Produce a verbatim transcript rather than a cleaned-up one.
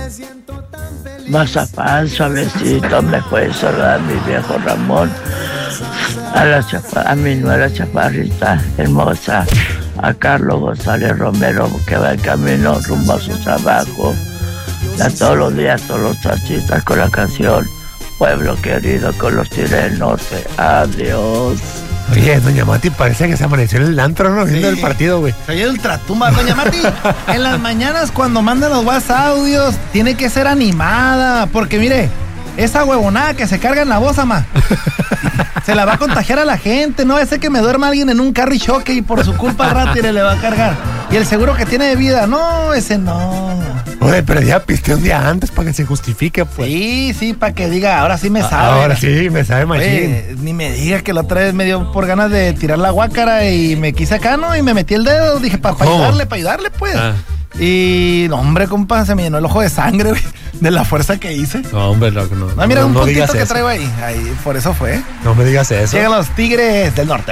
Mazapán, suavecito, me puede saludar mi viejo Ramón, a la chapa, a mi nuera chaparrita hermosa, a Carlos González Romero, que va en camino rumbo a su trabajo, a todos los días, todos los taxistas con la canción Pueblo Querido con los Tigres del Norte. Adiós. Oye, doña Mati parece que se amaneció en el antro, ¿no? Viendo Sí. el partido, güey. Soy el ultratumba. Doña Mati, en las mañanas cuando mandan los WhatsApp audios, tiene que ser animada. Porque mire, esa huevonada que se carga en la voz, ama, se la va a contagiar a la gente. No ese que me duerma alguien en un carro y choque y por su culpa al rato le va a cargar. Y el seguro que tiene de vida, no, ese no. Oye, pero ya piste un día antes para que se justifique, pues. Sí, sí, para que diga, ahora sí me sabe. Ahora sí, me sabe machín. Oye, ni me diga que la otra vez me dio por ganas de tirar la guácara y me quise acá, ¿no? Y me metí el dedo, dije, para ¿Cómo? ayudarle, para ayudarle, pues. Ah. Y, no, hombre, compa, se me llenó el ojo de sangre, güey, de la fuerza que hice. No, hombre, loco, no. No, mira, no, un no puntito digas que eso. traigo ahí. Ahí, por eso fue. No me digas eso. Llegan los Tigres del Norte.